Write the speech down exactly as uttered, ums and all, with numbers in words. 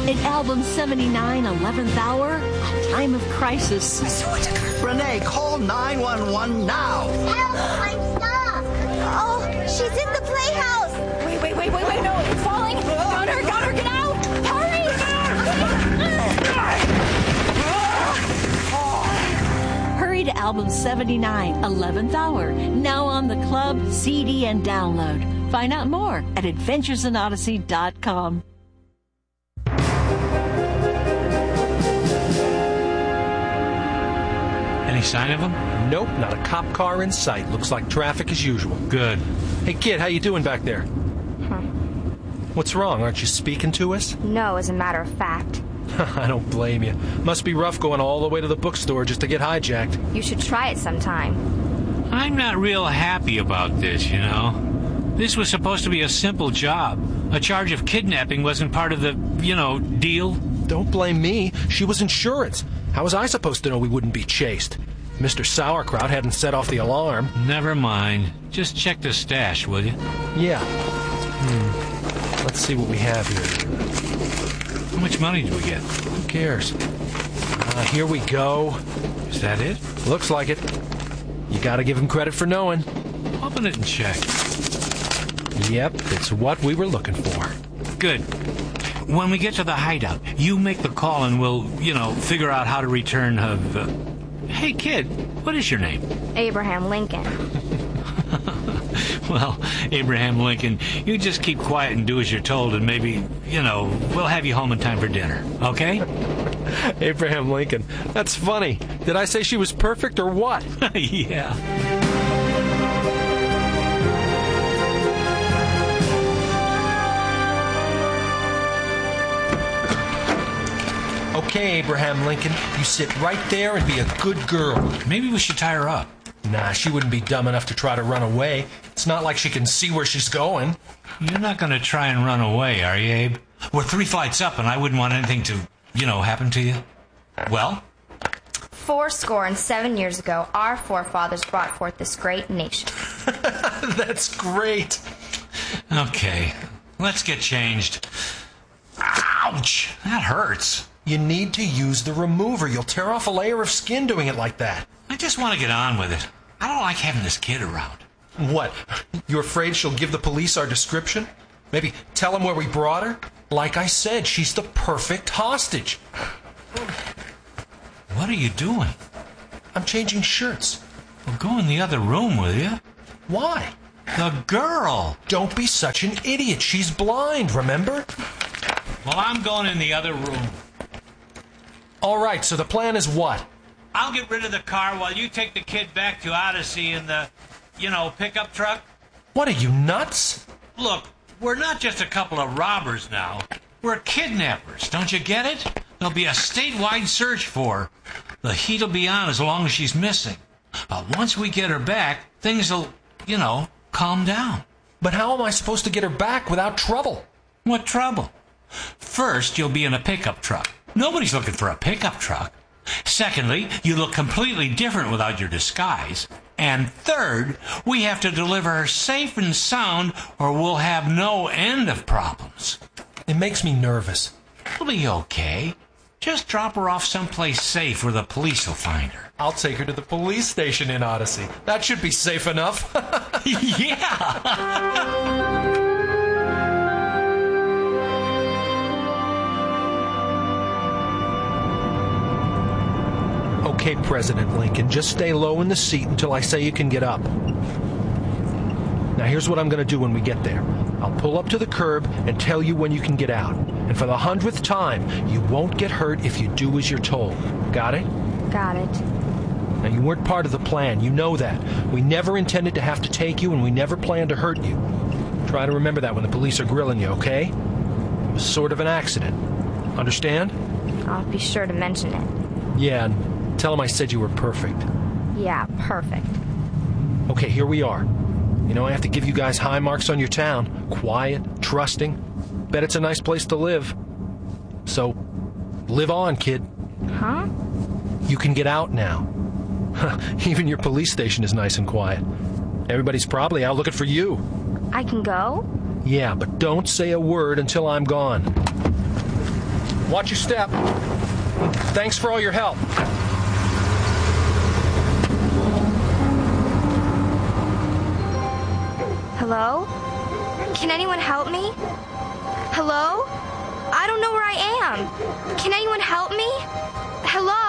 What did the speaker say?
In album seventy-nine, eleventh hour, a time of crisis. Renee, call nine one one now. Help, I'm stuck. Oh, she's in the playhouse. Wait, wait, wait, wait, wait, no, it's falling. Got her, got her, get out. Hurry. Hurry to album seventy-nine, eleventh hour. Now on the club, C D, and download. Find out more at adventures in odyssey dot com. Any sign of him? Nope, not a cop car in sight. Looks like traffic as usual. Good. Hey, kid, how you doing back there? Huh. What's wrong? Aren't you speaking to us? No, as a matter of fact. I don't blame you. Must be rough going all the way to the bookstore just to get hijacked. You should try it sometime. I'm not real happy about this, you know. This was supposed to be a simple job. A charge of kidnapping wasn't part of the, you know, deal. Don't blame me. She was insurance. How was I supposed to know we wouldn't be chased? Mister Sauerkraut hadn't set off the alarm. Never mind. Just check the stash, will you? Yeah. Hmm. Let's see what we have here. How much money do we get? Who cares? Uh, here we go. Is that it? Looks like it. You gotta give him credit for knowing. Open it and check. Yep, it's what we were looking for. Good. When we get to the hideout, you make the call and we'll, you know, figure out how to return her... Uh... Hey, kid, what is your name? Abraham Lincoln. Well, Abraham Lincoln, you just keep quiet and do as you're told, and maybe, you know, we'll have you home in time for dinner, okay? Abraham Lincoln. That's funny. Did I say she was perfect or what? Yeah. Okay, Abraham Lincoln, you sit right there and be a good girl. Maybe we should tie her up. Nah, she wouldn't be dumb enough to try to run away. It's not like she can see where she's going. You're not going to try and run away, are you, Abe? We're three flights up, and I wouldn't want anything to, you know, happen to you. Well? Four score and seven years ago, our forefathers brought forth this great nation. That's great. Okay, let's get changed. Ouch! That hurts. You need to use the remover. You'll tear off a layer of skin doing it like that. I just want to get on with it. I don't like having this kid around. What? You're afraid she'll give the police our description? Maybe tell them where we brought her? Like I said, she's the perfect hostage. What are you doing? I'm changing shirts. Well, go in the other room, will you? Why? The girl. Don't be such an idiot. She's blind, remember? Well, I'm going in the other room. All right, so the plan is what? I'll get rid of the car while you take the kid back to Odyssey in the, you know, pickup truck. What, are you nuts? Look, we're not just a couple of robbers now. We're kidnappers, don't you get it? There'll be a statewide search for her. The heat'll be on as long as she's missing. But once we get her back, things will, you know, calm down. But how am I supposed to get her back without trouble? What trouble? First, you'll be in a pickup truck. Nobody's looking for a pickup truck. Secondly, you look completely different without your disguise. And third, we have to deliver her safe and sound or we'll have no end of problems. It makes me nervous. It'll be okay. Just drop her off someplace safe where the police will find her. I'll take her to the police station in Odyssey. That should be safe enough. Yeah! Okay, President Lincoln, just stay low in the seat until I say you can get up. Now, here's what I'm going to do when we get there. I'll pull up to the curb and tell you when you can get out. And for the hundredth time, you won't get hurt if you do as you're told. Got it? Got it. Now, you weren't part of the plan. You know that. We never intended to have to take you, and we never planned to hurt you. Try to remember that when the police are grilling you, okay? It was sort of an accident. Understand? I'll be sure to mention it. Yeah, and tell them I said you were perfect. Yeah, perfect. Okay, here we are. You know, I have to give you guys high marks on your town. Quiet, trusting. Bet it's a nice place to live. So, live on, kid. Huh? You can get out now. Even your police station is nice and quiet. Everybody's probably out looking for you. I can go? Yeah, but don't say a word until I'm gone. Watch your step. Thanks for all your help. Hello? Can anyone help me? Hello? I don't know where I am. Can anyone help me? Hello?